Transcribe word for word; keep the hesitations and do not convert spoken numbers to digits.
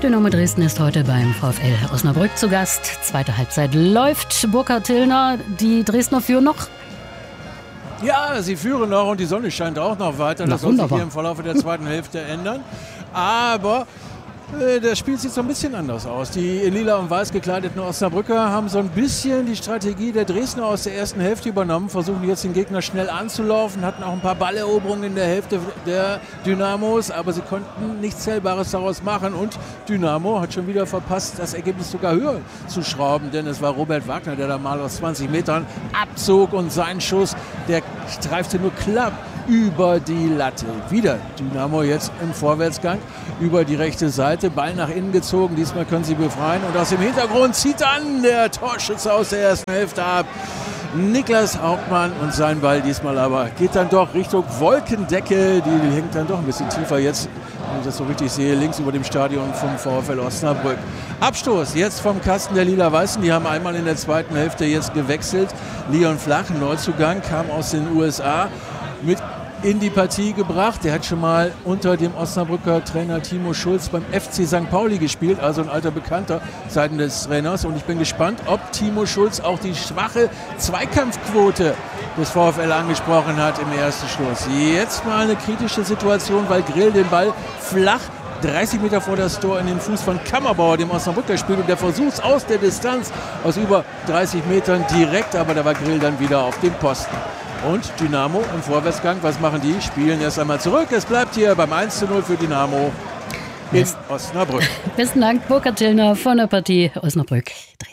Dynamo Dresden ist heute beim VfL Osnabrück zu Gast. Zweite Halbzeit läuft. Burkhard Tillner, die Dresdner führen noch. Ja, sie führen noch und die Sonne scheint auch noch weiter. Das soll sich hier im Verlauf der zweiten Hälfte ändern. Aber äh, das Spiel sieht so ein bisschen anders aus. Die in lila und weiß gekleideten Osnabrücker haben so ein bisschen die Strategie der Dresdner aus der ersten Hälfte übernommen, versuchen jetzt den Gegner schnell anzulaufen, hatten auch ein paar Balleroberungen in der Hälfte der Dynamos, aber sie konnten nichts Zählbares daraus machen und Dynamo hat schon wieder verpasst, das Ergebnis sogar höher zu schrauben, denn es war Robert Wagner, der da mal aus zwanzig Metern abzog und sein Schuss, der streifte nur knapp über die Latte. Wieder Dynamo jetzt im Vorwärtsgang über die rechte Seite, Ball nach innen gezogen, diesmal können sie befreien und aus dem Hintergrund zieht dann der Torschütze aus der ersten Hälfte ab. Niklas Hauptmann und sein Ball diesmal aber geht dann doch Richtung Wolkendecke, die hängt dann doch ein bisschen tiefer jetzt, wenn ich das so richtig sehe, links über dem Stadion vom VfL Osnabrück. Abstoß jetzt vom Kasten der Lila-Weißen, die haben einmal in der zweiten Hälfte jetzt gewechselt. Leon Flach, Neuzugang, kam aus den U S A, mit in die Partie gebracht. Der hat schon mal unter dem Osnabrücker Trainer Timo Schulz beim F C Sankt Pauli gespielt, also ein alter Bekannter seitens des Trainers. Und ich bin gespannt, ob Timo Schulz auch die schwache Zweikampfquote des VfL angesprochen hat im ersten Stoß. Jetzt mal eine kritische Situation, weil Grill den Ball flach dreißig Meter vor das Tor in den Fuß von Kammerbauer, dem Osnabrücker spielt, und der versucht aus der Distanz, aus über dreißig Metern direkt, aber da war Grill dann wieder auf dem Posten. Und Dynamo im Vorwärtsgang, was machen die? Spielen erst einmal zurück. Es bleibt hier beim eins zu null für Dynamo in Osnabrück. Besten Dank, Burkhard Tillner von der Partie Osnabrück.